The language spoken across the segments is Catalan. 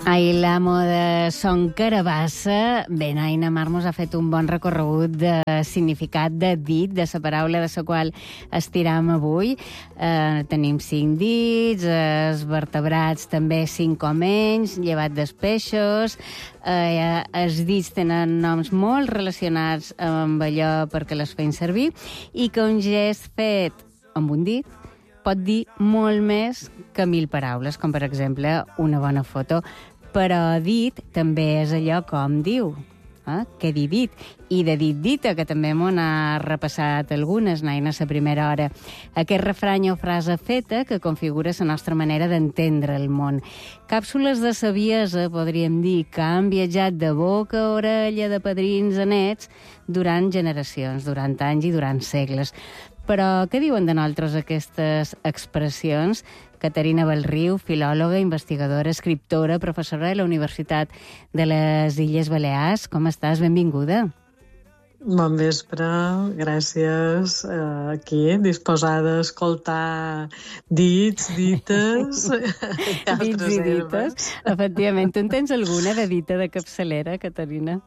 Ai, l'amo de Son Carabassa. Bé, Naina Mar mos ha fet un bon recorregut de significat de dit, de la paraula de la qual estiram avui. Tenim 5 dits, els vertebrats també 5 o menys, llevat dels peixos. Els dits tenen noms molt relacionats amb allò perquè les feien servir i que un gest fet amb un dit pot dir molt més que 1000 paraules, com per exemple una bona foto. Però dit també és allò com diu, que dit. I de dit-dita, que també m'ho ha repassat algunes, Naina, a la primera hora. Aquest refrany o frase feta que configura la nostra manera d'entendre el món. Càpsules de saviesa, podríem dir, que han viatjat de boca a orella de padrins a nets durant generacions, durant anys i durant segles. Però què diuen de nosaltres aquestes expressions? Caterina Bellriu, filòloga, investigadora, escriptora, professora de la Universitat de les Illes Balears. Com estàs? Benvinguda. Bon vespre, gràcies. Aquí, disposada a escoltar dits, dites... Dits i dites. Efectivament. Tu en tens alguna de dita de capçalera, Caterina?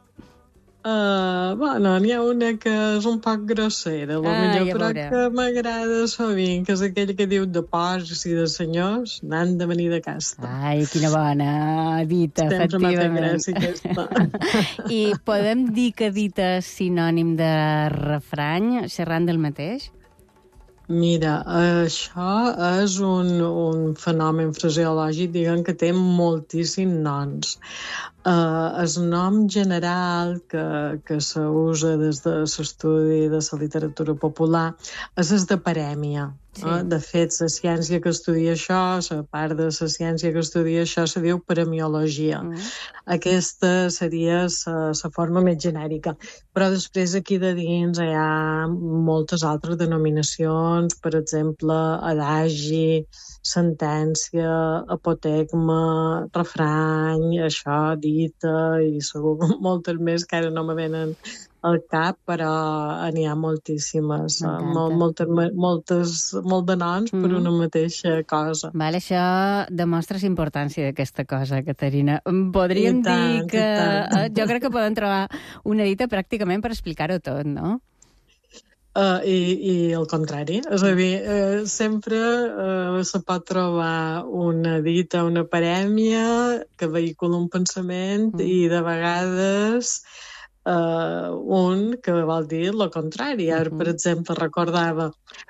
Bueno, n'hi ha una que és un poc grossera, millor, però que m'agrada sovint, que és aquell que diu de porcs i de senyors n'han de venir de casta. Ai, quina bona dita, sempre efectivament. Sempre m'ha fet gràcia aquesta. I podem dir que dita és sinònim de refrany, xerrant del mateix? Mira, això és un fenomen fraseològic, diguem, que té moltíssims noms. El nom general que s'usa des de l'estudi de la literatura popular és el de parèmia. Sí. De fet, la ciència que estudia això, la part de la ciència que estudia això, se diu paremiologia. Aquesta seria la forma més genèrica. Però després aquí de dins hi ha moltes altres denominacions, per exemple, adagi, sentència, apotegma, refrany, això, dita, i segur moltes més que ara no me venen al cap, però n'hi ha moltíssimes, molt de noms per una mateixa cosa. Vale, això demostra la importància d'aquesta cosa, Caterina. Podríem dir que... Jo crec que podem trobar una dita pràcticament per explicar-ho tot, no? I el contrari, és a dir, sempre se pot trobar una dita, una parèmia que vehicula un pensament i de vegades un que vol dir el contrari. Ara, per exemple, recordava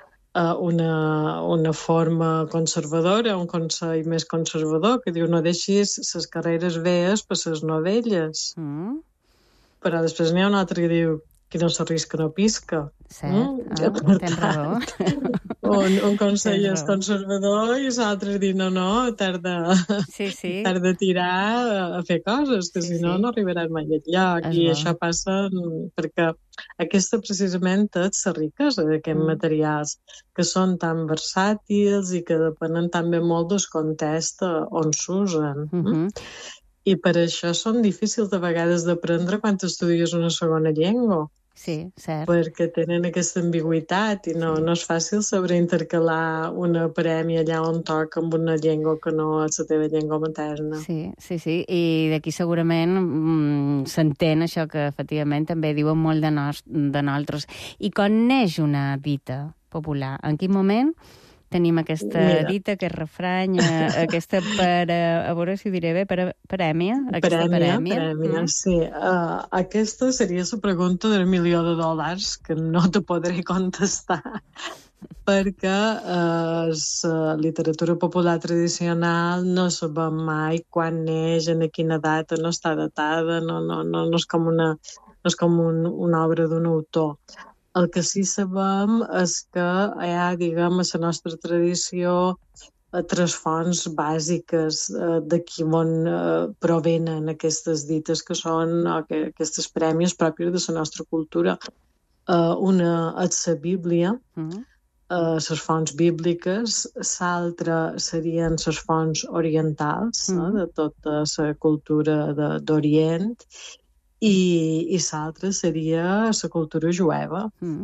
una forma conservadora, un consell més conservador, que diu no deixis les carreres velles per les novelles. Però després n'hi ha un altre que diu qui no s'arrisca no pisca. Cert, tens raó. Un consell és conservador i l'altre diu no, t'has de tirar a fer coses, que si no arribaràs mai enlloc. I això passa perquè aquesta precisament és la riquesa d'aquests materials, que són tan versàtils i que depenen també molt del context on s'usen. I per això són difícils de vegades d'aprendre quan estudies una segona llengua. Sí, cert. Perquè tenen aquesta ambigüitat i no és fàcil saber intercalar una parèmia allà on toca amb una llengua que no és la teva llengua materna. Sí. I d'aquí segurament s'entén això que efectivament també diuen molt de nosaltres. I quan neix una dita popular? En quin moment tenim aquesta dita, aquest refrany, aquesta a veure si ho diré bé, parèmia? Parèmia, sí. Aquesta seria la pregunta del $1.000.000 que no te podré contestar perquè la literatura popular tradicional no sabem mai quan neix, en quina data, no està datada, no és com una obra d'un autor. El que sí sabem és que hi ha, diguem, a la nostra tradició tres fonts bàsiques d'aquí on provenen aquestes dites que són aquestes prèmies pròpies de la nostra cultura. Una és la Bíblia, les fonts bíbliques, l'altra serien les fonts orientals, de tota la cultura d'Orient, i l'altra seria la cultura jueva.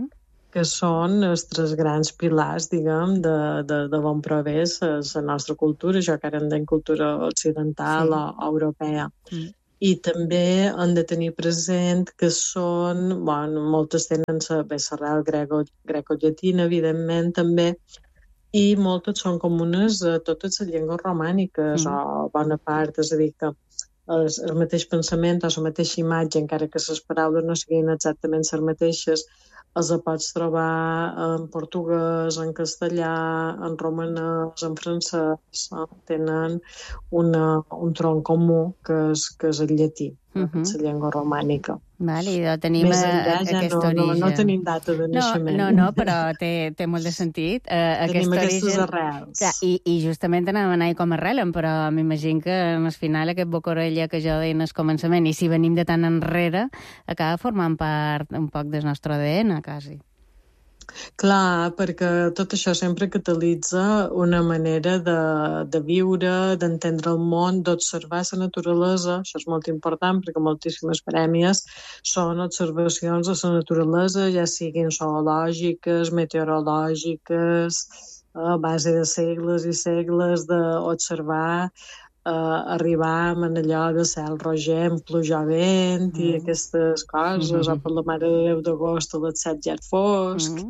que són els tres grans pilars, diguem, de bon progrés a la nostra cultura, això que ara en dèiem cultura occidental o europea. I també han de tenir present que són, bueno, moltes tenen l'arrel greco-llatina, evidentment, també, i moltes són comunes a totes les llengües romàniques, o bona part, és a dir, que el mateix pensament o la mateixa imatge, encara que les paraules no siguin exactament les mateixes, els pots trobar en portuguès, en castellà, en romanès, en francès. Tenen un tronc comú que és el llatí, la llengua romànica. Vale, i tenim més enllà ja aquest origen. no tenim data de naixement. No, però té molt de sentit. Tenim aquestes arrels. Clar, i justament anàvem a anar com arrelen, però m'imagino que al final aquest boca-orella que jo deia al començament, i si venim de tan enrere, acaba formant part un poc del nostre ADN, quasi. Clar, perquè tot això sempre catalitza una manera de viure, d'entendre el món, d'observar la naturalesa. Això és molt important perquè moltíssimes prèmies són observacions de la naturalesa, ja siguin zoològiques, meteorològiques, a base de segles i segles d'observar, arribar en allò de cel rogenc, pluja vent i aquestes coses, o per la Mare de Déu d'agost a les 7 ja és fosc,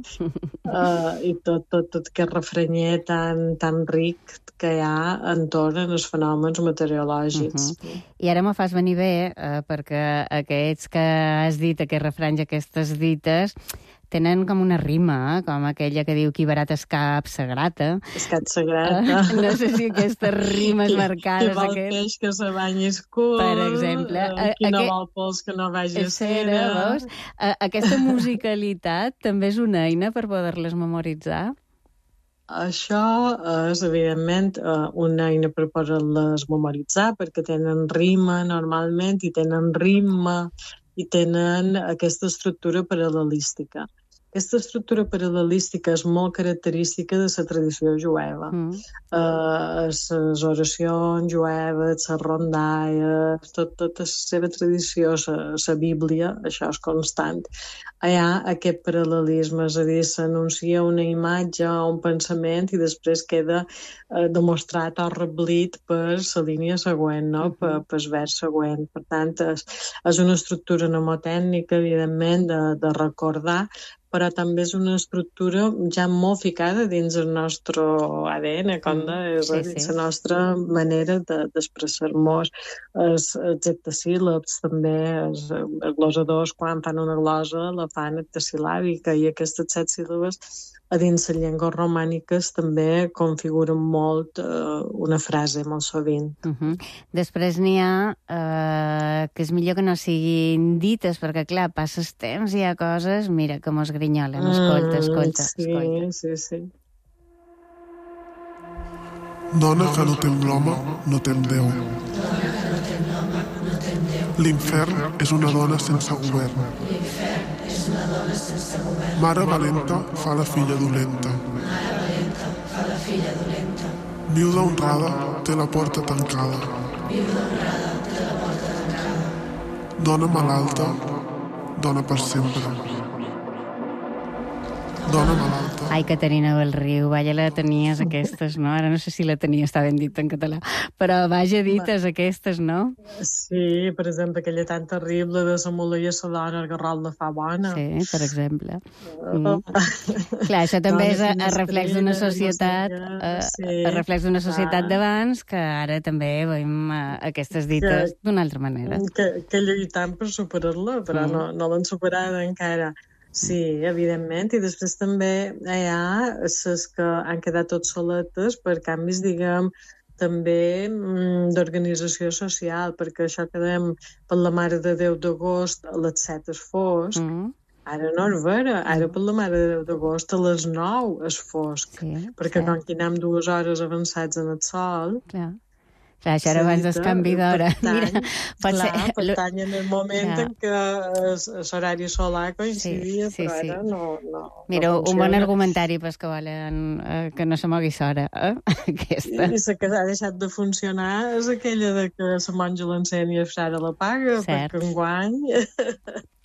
i tot aquest refrenyer tan ric que hi ha entorn als fenòmens meteorològics. I ara m'ho fas venir bé, perquè aquests que has dit, aquests refranys, aquestes dites, tenen com una rima, com aquella que diu qui barat es cap, se grata. Es cap se grata. No sé si aquestes rimes marcades... Qui vol peix que se banyi curt. Per exemple. Qui no vol pols que no vagi a cera. Veus? Aquesta musicalitat també és una eina per poder-les memoritzar? Això és, evidentment, una eina per poder-les memoritzar, perquè tenen rima normalment, i tenen ritme, i tenen aquesta estructura paral·lelística. Aquesta estructura paral·lelística és molt característica de la tradició jueva. Les oracions jueves, les rondalles, tota la seva tradició, la Bíblia, això és constant. Hi ha aquest paral·lelisme, és a dir, s'anuncia una imatge o un pensament i després queda demostrat o reblit per la línia següent, no? Per el vers següent. Per tant, és una estructura mnemotècnica, evidentment, de recordar, però també és una estructura ja molt ficada dins el nostre ADN, és la nostra manera d'expressar-nos. Els heptasíl·labs també, els glosadors, quan fan una glosa, la fan heptasil·làbica, i aquestes 7 síl·labes a dins les llengües romàniques també configuren molt una frase, molt sovint. Després n'hi ha que és millor que no siguin dites, perquè, clar, passes temps i hi ha coses, mira, que mos grinyolen. Escolta. Sí. Dona que no tem l'home, no tem Déu. L'infern és una dona sense govern. Mare valenta fa la filla dolenta. Viuda honrada té la porta tancada. Dona malalta, dona per sempre. Dona malalta. Ai, Caterina Belriu, vaja, la tenies aquestes, no? Ara no sé si la tenia, està ben dit en català, però vaja dites aquestes, no? Sí, per exemple, aquella tan terrible de la mula i la dona, el garrol de fa bona. Sí, per exemple. Clar, això també és a reflex d'una societat, a reflex d'una societat d'abans, que ara també veiem aquestes dites d'una altra manera. Que lluitant per superar-la, però no l'han superada encara. Sí, evidentment, i després també hi ha les que han quedat obsoletes per canvis, diguem, també d'organització social, perquè això que dèiem per la Mare de Déu d'agost a les 7 és fosc, ara no és vera, ara per la Mare de Déu d'agost a les 9 és fosc, perquè com que anem 2 hores avançats en el sol... Clar, això era abans del canvi d'hora. Pertany en el moment en què l'horari solar coincidia, però ara no. Mira, un bon argumentari pels que volen que no se mogui l'hora, aquesta. I la que ha deixat de funcionar és aquella de que la monja l'ensenya a la paga, perquè enguany...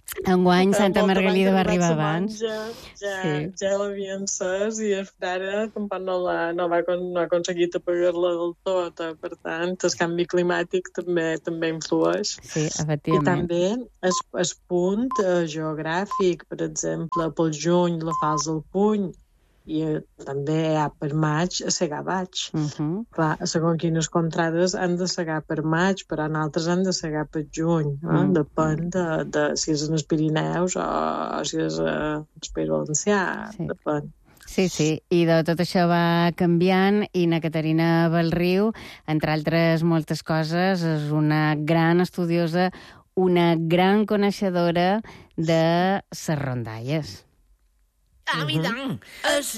Enguany Santa Molta Margalida va abans arribar la abans. monja ja l'havien encès i el frare tampoc no ha aconseguit apagar-la del tot. Per tant, el canvi climàtic també influeix. Sí, I efectivament. també el punt geogràfic, per exemple, pel juny la fas al puny i també hi ha per maig a segar baix. Clar, segons quines contrades han de segar per maig, però en altres han de segar per juny. Depèn de si és en els Pirineus o si és el País Valencià. Sí. Depèn. Sí, i de tot això va canviant i na Caterina Belriu, entre altres moltes coses, és una gran estudiosa, una gran coneixedora de les rondalles. Avidang,